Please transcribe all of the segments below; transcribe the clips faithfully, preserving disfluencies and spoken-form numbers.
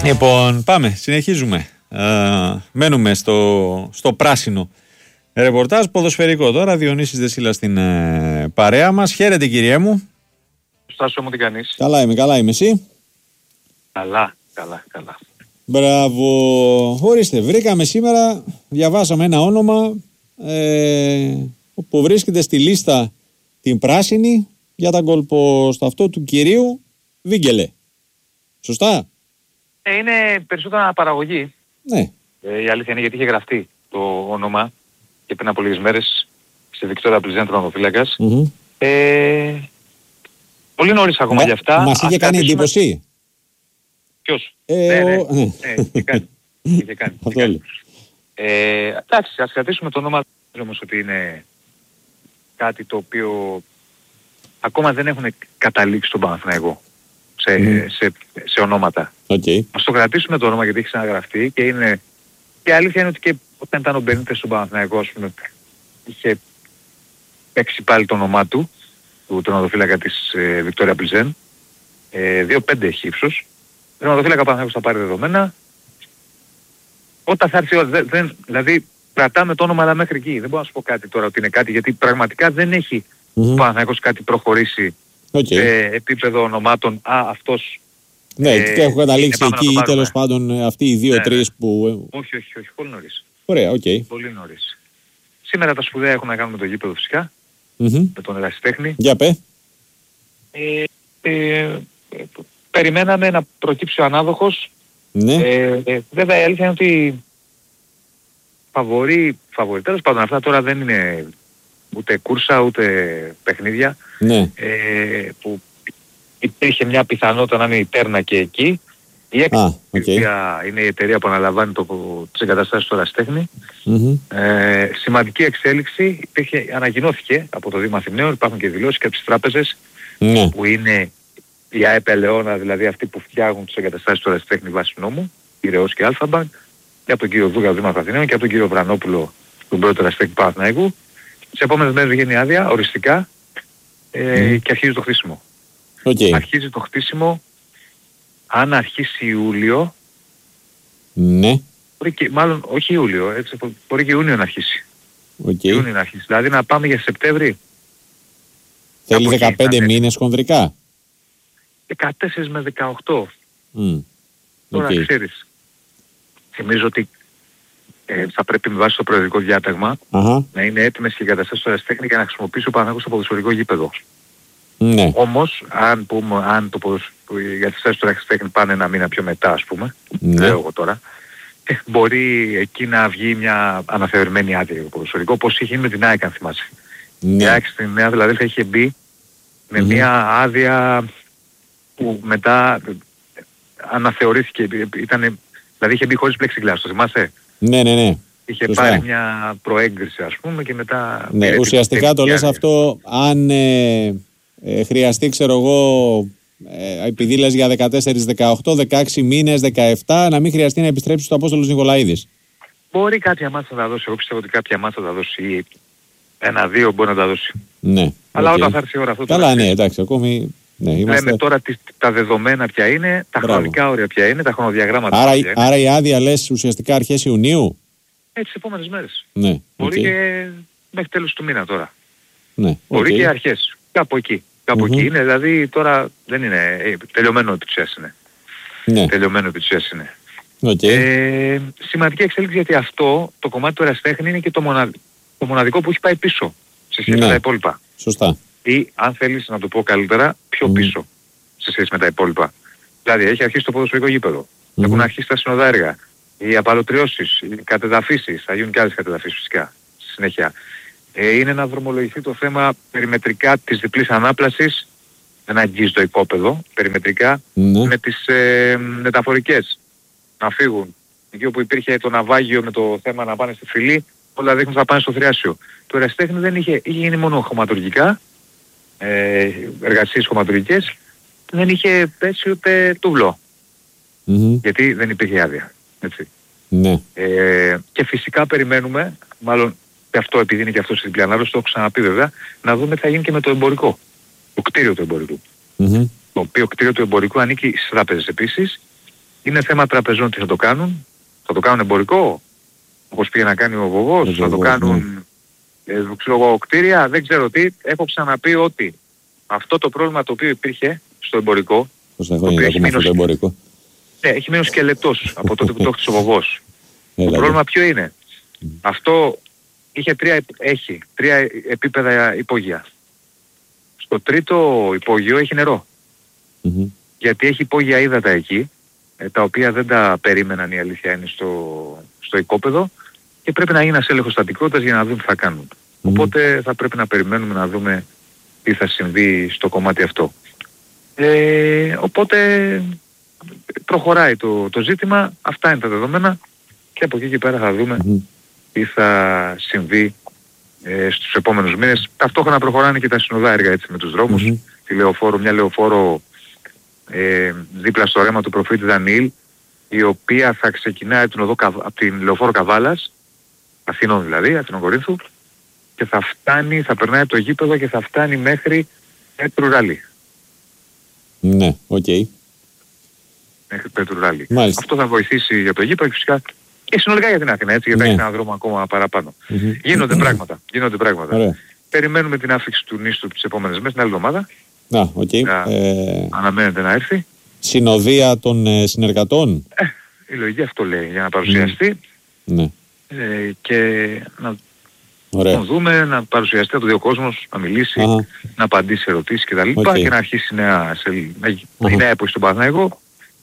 Λοιπόν, πάμε, συνεχίζουμε. Uh, μένουμε στο, στο πράσινο ρεπορτάζ ποδοσφαιρικό τώρα. Διονύσης Δεσίλας στην uh, παρέα μας. Χαίρετε, κυρία μου. Στάσο μου, τι κάνεις? Καλά είμαι, καλά είμαι. Εσύ? Καλά, καλά, καλά. Μπράβο. Ορίστε, βρήκαμε σήμερα, διαβάσαμε ένα όνομα ε, που βρίσκεται στη λίστα την πράσινη για τα γκολποστ αυτό του κυρίου Βίγκελε. Σωστά? Ε, είναι περισσότερα παραγωγή. Ναι. Ε, η αλήθεια είναι γιατί είχε γραφτεί το όνομα και πριν από λίγες μέρες στη Βικτόρια Πλιζέν τερματοφύλακας. Mm-hmm. Ε, πολύ νωρίς ακόμα Μα, για αυτά. Μας είχε κάνει εντύπωση. Ποιος? Ε, ναι, ναι, ο... ναι, είχε κάνει. είχε κάνει. Αυτό λέει. Ε, εντάξει, ας κρατήσουμε το όνομα, όμως ότι είναι κάτι το οποίο ακόμα δεν έχουν καταλήξει τον Παναθηναϊκό σε, mm. σε, σε ονόματα. Okay. Ας το κρατήσουμε το όνομα γιατί έχει ξαναγραφτεί και είναι... Και η αλήθεια είναι ότι και όταν ήταν ο Μπενίτες στον Παναθηναϊκό, ας πούμε, είχε παίξει πάλι το όνομά του, του τερματοφύλακα της ε, Βικτόρια Πλιζέν. Ε, δύο πέντε έχει ύψος. Ο τερματοφύλακα Παναθηναϊκός θα πάρει δεδομένα. Όταν θα έρθει η ώρα, δεν, δεν, δηλαδή κρατάμε το όνομα αλλά μέχρι εκεί. Δεν μπορώ να σου πω κάτι τώρα ότι είναι κάτι, γιατί πραγματικά δεν έχει mm-hmm. ο Παναθηναϊκός κάτι προχωρήσει okay. σε επίπεδο ονομάτων. Α, αυτός... Ναι, ε, και έχω καταλήξει εκεί ή τέλος πάντων αυτοί οι δύο-τρεις ναι, ναι. που... Όχι, όχι, όχι, πολύ νωρίς. Ωραία, οκ. Okay. Πολύ νωρίς. Σήμερα τα σπουδαία έχουν να κάνουν με το γήπεδο φυσικά, mm-hmm. με τον ερασιτέχνη. Για πέ. Ε, ε, ε, περιμέναμε να προκύψει ο ανάδοχος. Ναι. Ε, ε, βέβαια η αλήθεια είναι ότι φαβορεί, φαβορεί. Τέλος πάντων αυτά τώρα δεν είναι ούτε κούρσα ούτε παιχνίδια. Ναι. Ε, που υπήρχε μια πιθανότητα να είναι η Τέρνα και εκεί. Η έκτη okay. είναι η εταιρεία που αναλαμβάνει το, τις εγκαταστάσεις του ερασιτέχνη. Mm-hmm. Ε, σημαντική εξέλιξη υπήρχε, ανακοινώθηκε από το Δήμο Αθηναίων, υπάρχουν και δηλώσεις και από τις τράπεζες mm-hmm. που είναι η ΑΕΠ Ελαιώνα, δηλαδή αυτοί που φτιάχνουν τις εγκαταστάσεις του ερασιτέχνη βάσει νόμου, η Ρεός και Αλφα-Μπανκ, και από τον κύριο Δούκα του Δήμου Αθηναίων και από τον κύριο Βρανόπουλο, τον πρώτο ερασιτέχνη Παναθηναϊκού. Τις επόμενες μέρες βγαίνει άδεια οριστικά ε, mm. και αρχίζει το χτίσιμο. Okay. Αρχίζει το χτίσιμο, αν αρχίσει Ιούλιο, ναι. μπορεί και, μάλλον όχι Ιούλιο, έτσι, μπορεί και Ιούνιο να αρχίσει. Okay. Ιούνιο να αρχίσει, δηλαδή να πάμε για Σεπτέμβρη. Θέλει δεκαπέντε μήνες χονδρικά. δεκατέσσερα με δεκαοκτώ. Mm. Τώρα okay. ξέρεις. Θυμίζω ότι ε, θα πρέπει με βάση το προεδρικό διάταγμα uh-huh. να είναι έτοιμες και οι εγκαταστάσεις του ερασιτέχνη για να χρησιμοποιήσει ο Παναθηναϊκός το ποδοσφαιρικό γήπεδο. Ναι. Όμως, αν, πούμε, αν το ποδοσ... οι εγκαταστάσεις του ερασιτέχνη πάνε ένα μήνα πιο μετά, ας πούμε, ναι. λέω εγώ τώρα, ε, μπορεί εκεί να βγει μια αναθεωρημένη άδεια για το ποδοσφαιρικό, όπως είχε γίνει με την ΑΕΚ, αν θυμάσαι. Ναι. Η ΑΕΚ στην Νέα Φιλαδέλφια είχε μπει με mm-hmm. μια άδεια που μετά αναθεωρήθηκε, ήταν, δηλαδή είχε μπει χωρίς plexiglass, το θυμάσαι? Ναι, ναι, ναι. Είχε Σωστά. πάρει μια προέγκριση, ας πούμε, και μετά... Ναι, ουσιαστικά το λες αυτό, αν ε, ε, χρειαστεί, ξέρω εγώ, ε, επειδή λες για δεκατέσσερα, δεκαοκτώ, δεκαέξι μήνες, δεκαεπτά, να μην χρειαστεί να επιστρέψει στο Απόστολος Νικολαίδης. Μπορεί κάποια μάτσα να τα δώσει, εγώ πιστεύω ότι κάποια μάτσα θα τα δώσει, ή ένα-δύο μπορεί να τα δώσει. Ναι. Αλλά okay. όταν θα έρθει η ώρα αυτό... Καλά, ναι, εντάξει, ακόμη... Ναι, είμαστε... Λέμε τώρα τις, τα δεδομένα ποια είναι, τα Μπράβο. χρονικά όρια ποια είναι, τα χρονοδιαγράμματα άρα, ποια είναι. Άρα η άδεια λες ουσιαστικά αρχές Ιουνίου. Έτσι τις επόμενες μέρες. Ναι, μπορεί okay. και μέχρι τέλος του μήνα τώρα. Ναι, μπορεί okay. και αρχές. Κάπου εκεί. Κάπου mm-hmm. εκεί είναι, δηλαδή τώρα δεν είναι, ε, τελειωμένο επί της ουσίας είναι. Ναι. Τελειωμένο επί της ουσίας είναι. Okay. Ε, σημαντική εξέλιξη γιατί αυτό το κομμάτι του ερασιτέχνη είναι και το, μονα... το μοναδικό που έχει πάει πίσω σε σχέση ναι. με τα υπόλοιπα. Σωστά. Ή αν θέλεις να το πω καλύτερα, πιο mm. πίσω σε σχέση με τα υπόλοιπα. Δηλαδή έχει αρχίσει το ποδοσφαιρικό γήπεδο, mm. έχουν αρχίσει τα συνοδά έργα, οι απαλωτριώσεις, οι κατεδαφίσεις, θα γίνουν και άλλες κατεδαφίσεις φυσικά στη συνέχεια. Ε, είναι να δρομολογηθεί το θέμα περιμετρικά της διπλής ανάπλασης, δεν αγγίζει το οικόπεδο, περιμετρικά, mm. με τις ε, μεταφορικές να φύγουν. Εκεί όπου υπήρχε το ναυάγιο με το θέμα να πάνε στη φυλή, όλα δείχνουν θα πάνε στο θριάσιο. Το ερασιτέχνη δεν είχε, είχε γίνει μόνο χωματουργικά, ε, εργασίες χωματουργικές, δεν είχε πέσει ούτε τούβλο. Mm-hmm. Γιατί δεν υπήρχε άδεια. Έτσι. Ναι. Ε, και φυσικά περιμένουμε, μάλλον και αυτό επειδή είναι και αυτό στην διπλή ανάπλαση, το έχω ξαναπεί βέβαια, να δούμε τι θα γίνει και με το εμπορικό. Το κτίριο του εμπορικού. Mm-hmm. Το οποίο κτίριο του εμπορικού ανήκει στις τράπεζες επίσης Είναι θέμα τραπεζών τι θα το κάνουν. Θα το κάνουν εμπορικό, όπως πήγε να κάνει ο Βοβός, θα το κάνουν ε, ξέρω εγώ, κτίρια, δεν ξέρω τι. Έχω ξαναπεί ότι αυτό το πρόβλημα το οποίο υπήρχε στο εμπορικό, πώς θα χρόνια έχει μείνει, εμπορικό. Ναι, έχει μείνει ο σκελετός από τότε που το έχτισε ο Βοβός. Έλα, το πρόβλημα ποιο είναι. Mm. Αυτό είχε τρία, έχει τρία επίπεδα υπόγεια. Στο τρίτο υπόγειο έχει νερό. Mm-hmm. Γιατί έχει υπόγεια ύδατα εκεί, τα οποία δεν τα περίμεναν, η αλήθεια είναι, στο, στο οικόπεδο, και πρέπει να γίνει ένας έλεγχος στατικότητας για να δουν τι θα κάνουν. Mm. Οπότε θα πρέπει να περιμένουμε να δούμε τι θα συμβεί στο κομμάτι αυτό. Ε, οπότε προχωράει το, το ζήτημα, αυτά είναι τα δεδομένα, και από εκεί και πέρα θα δούμε mm. τι θα συμβεί ε, στους επόμενους μήνες. Ταυτόχρονα προχωράνε και τα συνοδά έργα, έτσι, με τους δρόμους. Mm-hmm. Τη λεωφόρο, μια λεωφόρο ε, δίπλα στο ρέμα του προφήτη Δανιήλ, η οποία θα ξεκινάει την οδό, από την λεωφόρο Καβάλας, Αθηνών δηλαδή, Αθηνών Κορίνθου, και θα φτάνει, θα περνάει από το γήπεδο και θα φτάνει μέχρι Πέτρου Ράλι. Ναι, οκ. Okay. Μέχρι Πέτρου Ράλι. Αυτό θα βοηθήσει για το γήπεδο και φυσικά και συνολικά για την Αθήνα, έτσι, γιατί ναι. έχει έναν δρόμο ακόμα παραπάνω. Mm-hmm. Γίνονται πράγματα, γίνονται πράγματα. Ωραία. Περιμένουμε την άφηξη του νήστου τις επόμενες μέρες, την άλλη εβδομάδα. Να, οκ. Okay. Ε... Αναμένεται να έρθει. Συνοδεία των ε, συνεργατών. Ε, η λογική αυτό λέει, για να παρουσιαστεί. Ναι. Ε, και να τον δούμε, να παρουσιαστεί, να το δει ο κόσμος, να μιλήσει, Αχα. να απαντήσει ερωτήσεις κτλ. Okay. Και να αρχίσει νέα, σε, να, η νέα εποχή στον Παναθηναϊκό.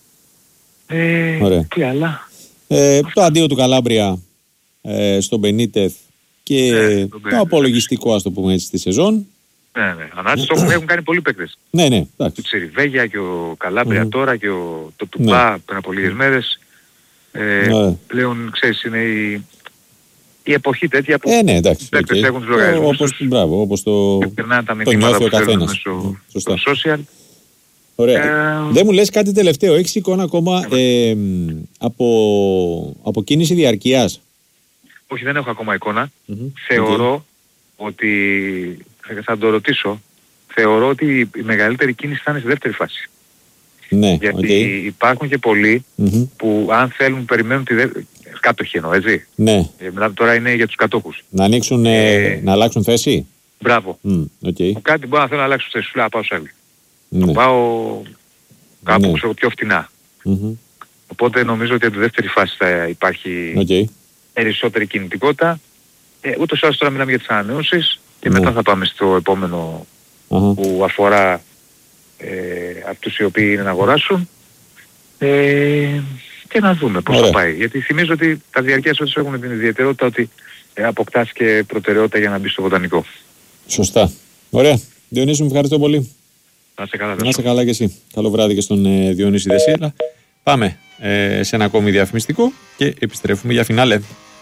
Ε, τι άλλα. Ε, το αντίο του Καλάμπρια ε, στον Μπενίτεθ και ναι, το, το απολογιστικό, ας το πούμε έτσι, στη σεζόν. Ναι, ναι. Ανάτηση το έχουν κάνει πολλοί παίκτες. Ναι, ναι. Το Τσιριβέγια και ο Καλάμπρια mm. τώρα και ο, το Τουμπά ναι. πριν από λίγες μέρες. Ε, ναι. Πλέον, ξέρεις, είναι η, η εποχή τέτοια που ε, ναι, εντάξει, οι παίκτες okay. έχουν τους λογαριασμούς όπως, τους. Μπράβο, όπως το, το νιώθει ο καθένας. Στο social. Ωραία. Ε, Δεν μου λες κάτι τελευταίο. Έχεις εικόνα ακόμα ε, από, από κίνηση διαρκείας? Όχι, δεν έχω ακόμα εικόνα. Mm-hmm. Θεωρώ okay. ότι, θα το ρωτήσω, θεωρώ ότι η μεγαλύτερη κίνηση θα είναι στη δεύτερη φάση. Ναι, γιατί okay. υπάρχουν και πολλοί mm-hmm. που αν θέλουν περιμένουν τη δεύτερη... Κάτοχοι εννοώ, έτσι. Ναι. Ε, τώρα είναι για τους κατόχους. Να ανοίξουν, ε, να αλλάξουν θέση. Μπράβο. Mm, okay. Κάτι μπορεί να θέλω να αλλάξουν θέση, σου λέω να πάω σε άλλη. Ναι. Να πάω κάπου ναι. ξέρω, πιο φτηνά. Mm-hmm. Οπότε νομίζω ότι από τη δεύτερη φάση θα υπάρχει okay. περισσότερη κινητικότητα. Ε, ούτως ή άλλως τώρα μιλάμε για τις ανανεώσεις και ναι. μετά θα πάμε στο επόμενο uh-huh. που αφορά ε, αυτούς οι οποίοι είναι να αγοράσουν. Ε, και να δούμε πώς Ωραία. θα πάει. Γιατί θυμίζω ότι τα διαρκείας όντως έχουν την ιδιαιτερότητα ότι ε, αποκτάς και προτεραιότητα για να μπει στο βοτανικό. Σωστά. Ωραία. Διονύση, μου ευχαριστώ πολύ. Να είσαι καλά. Να είσαι καλά και εσύ. Καλό βράδυ και στον ε, Διονύση Δεσίελα. Πάμε ε, σε ένα ακόμη διαφημιστικό και επιστρέφουμε για φινάλε.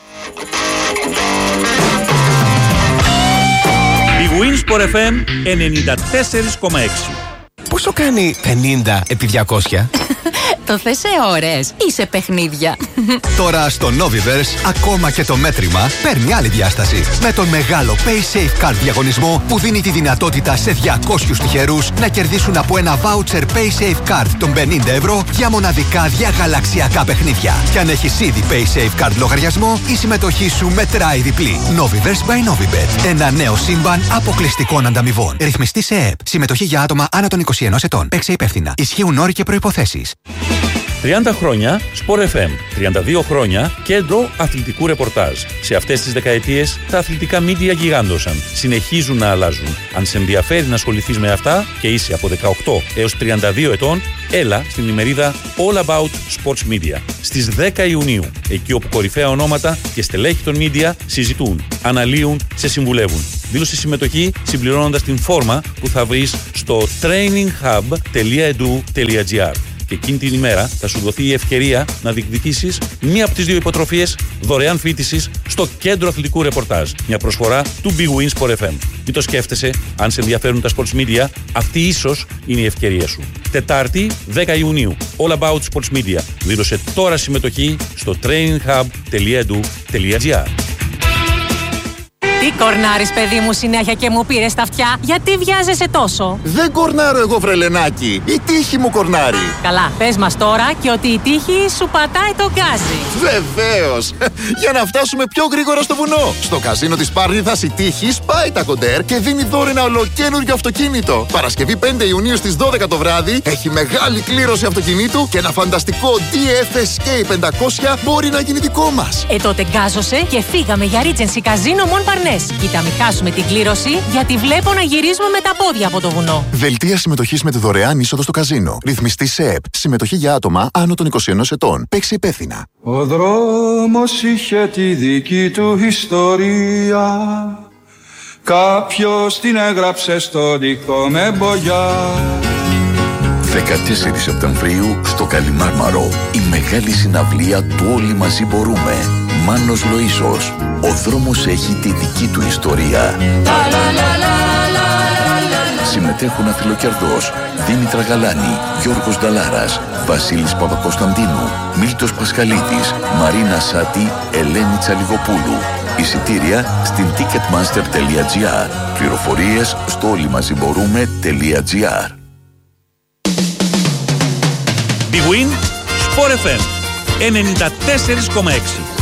Η Winsport εφ εμ ενενήντα τέσσερα κόμμα έξι. Πόσο κάνει πενήντα επί διακόσια? Το θες σε ώρες ή σε παιχνίδια? Τώρα στο Noviverse ακόμα και το μέτρημα παίρνει άλλη διάσταση. Με τον μεγάλο PaySafe Card διαγωνισμό που δίνει τη δυνατότητα σε διακόσιους τυχερούς να κερδίσουν από ένα voucher PaySafe Card των πενήντα ευρώ για μοναδικά διαγαλαξιακά παιχνίδια. Και αν έχεις ήδη PaySafe Card λογαριασμό, η συμμετοχή σου μετράει διπλή. Noviverse by Novibet. Ένα νέο σύμπαν αποκλειστικών ανταμοιβών. Ρυθμιστή σε ΕΕΠ. Συμμετοχή για άτομα άνω των είκοσι ενός ετών. Παίξε υπεύθυνα. Ισχύουν όροι και προϋποθέσεις. τριάντα χρόνια Sport εφ εμ, τριάντα δύο χρόνια κέντρο αθλητικού ρεπορτάζ. Σε αυτές τις δεκαετίες τα αθλητικά μίντια γιγάντωσαν. Συνεχίζουν να αλλάζουν. Αν σε ενδιαφέρει να ασχοληθείς με αυτά και είσαι από δεκαοκτώ έως τριάντα δύο ετών, έλα στην ημερίδα All About Sports Media στις δέκα Ιουνίου. Εκεί όπου κορυφαία ονόματα και στελέχη των μίντια συζητούν, αναλύουν, σε συμβουλεύουν. Δήλωσε συμμετοχή συμπληρώνοντας την φόρμα που θα βρεις στο training hub τελεία edu τελεία gr. Και εκείνη την ημέρα θα σου δοθεί η ευκαιρία να διεκδικήσεις μία από τις δύο υποτροφίες δωρεάν φοιτησης στο κέντρο αθλητικού ρεπορτάζ. Μια προσφορά του Big Win Sport εφ εμ. Μην το σκέφτεσαι, αν σε ενδιαφέρουν τα sports media, αυτή ίσως είναι η ευκαιρία σου. Τετάρτη, δέκα Ιουνίου. All About Sports Media. Δήλωσε τώρα συμμετοχή στο training hub τελεία edu τελεία gr. Τι κορνάρεις, παιδί μου, συνέχεια και μου πήρες τα αυτιά? Γιατί βιάζεσαι τόσο? Δεν κορνάρω εγώ, βρελενάκι. Η τύχη μου κορνάρει. Καλά, πες μας τώρα και ότι η τύχη σου πατάει το γκάζι. Βεβαίως. Για να φτάσουμε πιο γρήγορα στο βουνό. Στο καζίνο της Πάρνηθας η τύχη σπάει τα κοντέρ και δίνει δώρο ένα ολοκαίνουργιο αυτοκίνητο. Παρασκευή πέντε Ιουνίου στις δώδεκα το βράδυ έχει μεγάλη κλήρωση αυτοκινήτου και ένα φανταστικό ντι εφ ες κέι πεντακόσια μπορεί να γίνει δικό μας. Ε, τότε γκάζωσε και φύγαμε για Regency Casino Mon Parnes. Κοίτα, μην χάσουμε την κλήρωση, γιατί βλέπω να γυρίζουμε με τα πόδια από το βουνό. Δελτία συμμετοχής με τη δωρεάν είσοδο στο καζίνο. Ρυθμιστή ΣΕΕΠ. Συμμετοχή για άτομα άνω των είκοσι ενός ετών. Παίξει υπεύθυνα. Ο δρόμος είχε τη δική του ιστορία. Κάποιος την έγραψε στο δικό με μπογιά. δεκατέσσερις Σεπτεμβρίου στο Καλιμάρμαρο η μεγάλη συναυλία του Όλοι Μαζί Μπορούμε. Μάνος Λοΐσος. Ο δρόμος έχει τη δική του ιστορία. Συμμετέχουν Αθηλοκερδός, Δήμητρα Γαλάνη, Γιώργος Νταλάρας, Βασίλης Παπακοσταντίνου, Μίλτος Πασχαλίδης, Μαρίνα Σάτη, Ελένη Τσαλιγοπούλου. Εισιτήρια στην ticketmaster τελεία τζι άρ. Πληροφορίες στο όλοιμαζιμπορούμε τελεία τζι άρ. Big Win, Sport εφ εμ ενενήντα τέσσερα κόμμα έξι.